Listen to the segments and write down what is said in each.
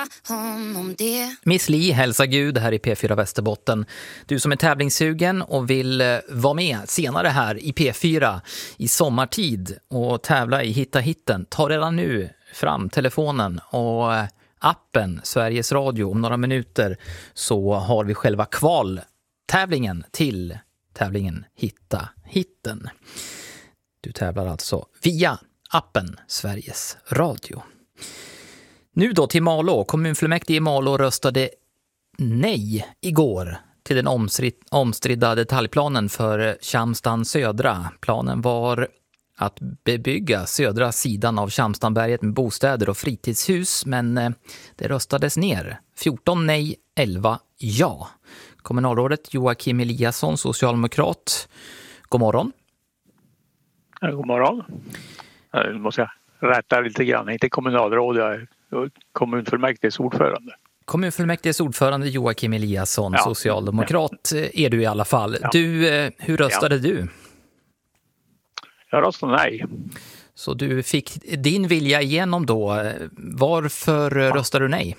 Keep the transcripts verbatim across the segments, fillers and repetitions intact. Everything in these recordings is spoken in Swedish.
honom det. Miss Li, hälsa Gud här i P fyra Västerbotten. Du som är tävlingssugen och vill eh, vara med senare här i P fyra i sommartid och tävla i Hitta hitten, ta redan nu fram telefonen och eh, appen Sveriges Radio. Om några minuter så har vi själva kvaltävlingen till tävlingen Hitta hitten. Du tävlar alltså via appen Sveriges Radio. Nu då till Malå. Kommunfullmäktige i Malå röstade nej igår till den omstrid- omstridda detaljplanen för Tjamstan södra. Planen var att bebygga södra sidan av Tjamstanberget med bostäder och fritidshus, men det röstades ner. fjorton nej, elva ja. Kommunalrådet Joakim Eliasson, socialdemokrat. God morgon. Ja, god morgon. Nu måste jag rätta lite grann. Inte kommunalråd, jag är kommunfullmäktiges ordförande. Kommunfullmäktiges ordförande Joakim Eliasson, ja. Socialdemokrat är du i alla fall. Ja. Du, hur röstade ja. du? Jag röstade nej. Så du fick din vilja igenom då. Varför ja. röstade du nej?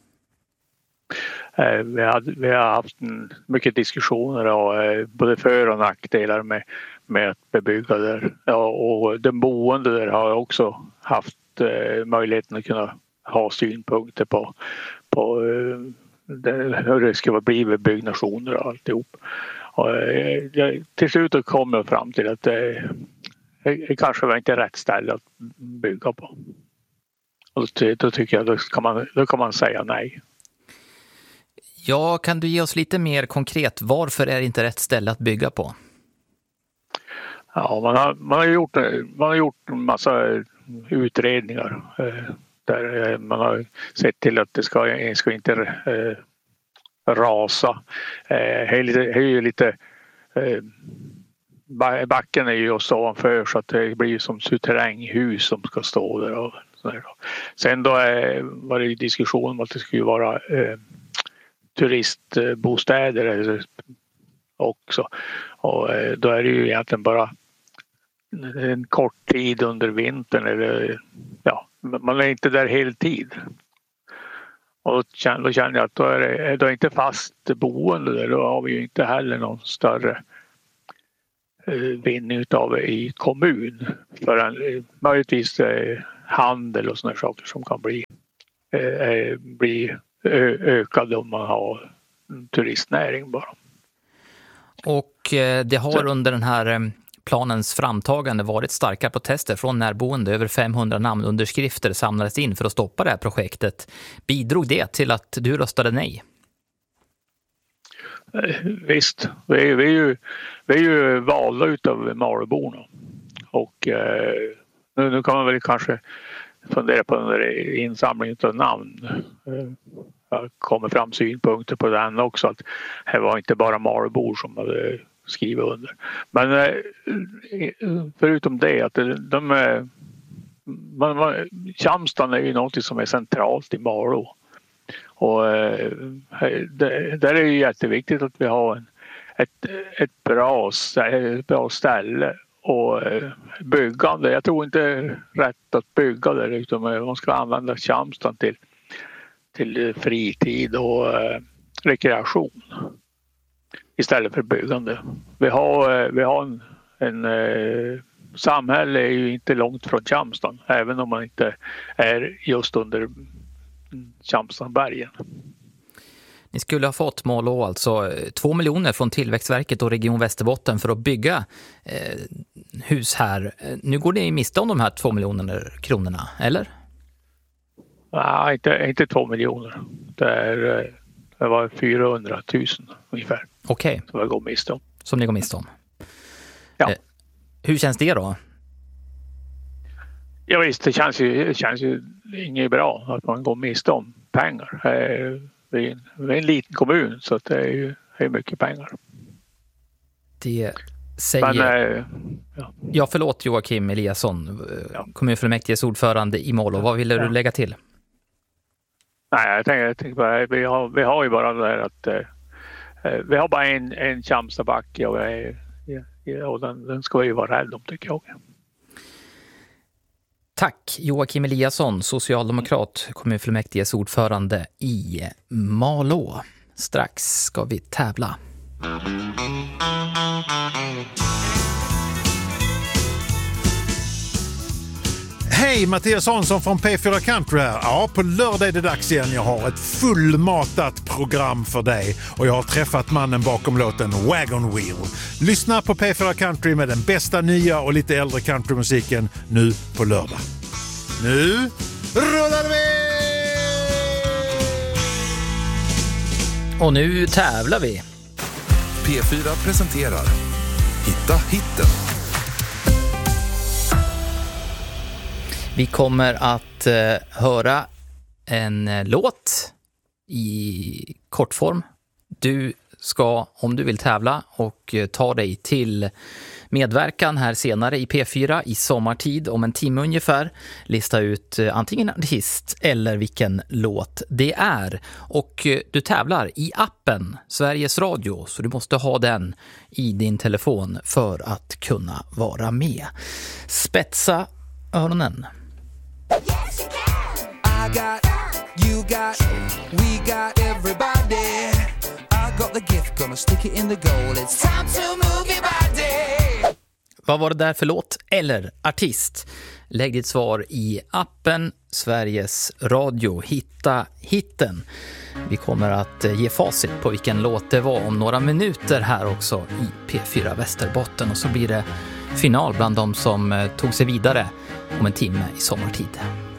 Vi, hade, vi har haft mycket diskussioner och både för- och nackdelar med, med att bebygga där. Ja, och den boende där har också haft möjligheten att kunna ha synpunkter på, på det, hur det ska bli med byggnationer och alltihop. Och jag, till slut kom jag fram till att det, det kanske var inte rätt ställe att bygga på. Och då, då tycker jag då kan man, då kan man säga nej. Ja, kan du ge oss lite mer konkret, varför är det inte rätt ställe att bygga på? Ja, man har, man har, gjort, man har gjort en massa utredningar eh, där man har sett till att det ska, det ska inte eh, rasa. Eh, det är lite, det är ju lite eh, backen är ju just ovanför så att det blir som terränghus som ska stå där. Och sådär. Sen då eh, var det diskussion om att det skulle vara eh, turistbostäder också. Och då är det ju egentligen bara en kort tid under vintern. Eller, ja, man är inte där heltid. Och då känner jag att då är det, då är det inte fast boende där. Då har vi ju inte heller någon större vinning av i kommun. För en, möjligtvis handel och sådana saker som kan bli, eh, bli ökad om man har turistnäring bara. Och det har under den här planens framtagande varit starka protester från närboende. Över femhundra namnunderskrifter samlades in för att stoppa det här projektet. Bidrog det till att du röstade nej? Visst, vi är, vi är, ju, vi är ju valda utav Malåborna. Och eh, nu, nu kan man väl kanske fundera på den där insamlingen av namn. Jag kommer fram synpunkter på den också. Att det var inte bara Malåbor som hade skrivit under. Men förutom det att de, man, man, Tjamstan är ju något som är centralt i Malå. Och det, där är det jätteviktigt att vi har en, ett, ett, bra, ett bra ställe. Och byggande, jag tror inte det är rätt att bygga där utan man ska använda Tjamstan till, till fritid och eh, rekreation istället för byggande. Vi har, vi har en, en eh, samhälle är ju inte långt från Tjamstan även om man inte är just under Tjamstanbergen. Ni skulle ha fått Malå alltså två miljoner från Tillväxtverket och Region Västerbotten för att bygga eh, hus här. Nu går ni miste om de här två miljoner kronorna, eller? Nej, inte, inte två miljoner. Det, är, det var fyrahundratusen ungefär. Okej. Okay. Som jag går miste om. Som ni går miste om. Ja. Eh, hur känns det då? Ja visst, det känns ju, det känns ju inget bra att man går miste om pengar. Eh, Vi är, en, vi är en liten kommun så att det är ju det är mycket pengar. Det säger... Men, äh, ja. ja, förlåt Joakim Eliasson, ja. Kommunfullmäktiges ordförande i Malå. Vad ville ja. du lägga till? Nej, jag tänker, jag tänker bara, vi, har, vi har ju bara det här att eh, vi har bara en, en Tjamstabacke och, och den, den ska vi ju vara rädd om tycker jag. Tack Joakim Eliasson, socialdemokrat, kommunfullmäktiges ordförande i Malå. Strax ska vi tävla. Hej, Mattias Hansson från P fyra Country här. Ja, på lördag är det dags igen. Jag har ett fullmatat program för dig och jag har träffat mannen bakom låten Wagon Wheel. Lyssna på P fyra Country med den bästa nya och lite äldre countrymusiken nu på lördag. Nu rullar vi! Och nu tävlar vi. P fyra presenterar Hitta hitten. Vi kommer att eh, höra en eh, låt i kortform. Du ska, om du vill tävla och eh, ta dig till medverkan här senare i P fyra i sommartid om en timme ungefär, lista ut eh, antingen artist eller vilken låt det är. Och eh, du tävlar i appen Sveriges Radio, så du måste ha den i din telefon för att kunna vara med. Spetsa öronen. I got, you got, we got everybody. I got the gift, gonna stick it in the goal. It's time to move your body. Vad var det där för låt eller artist? Lägg ditt svar i appen Sveriges Radio. Hitta hitten. Vi kommer att ge facit på vilken låt det var om några minuter här också i P fyra Västerbotten. Och så blir det final bland de som tog sig vidare om en timme i sommartid.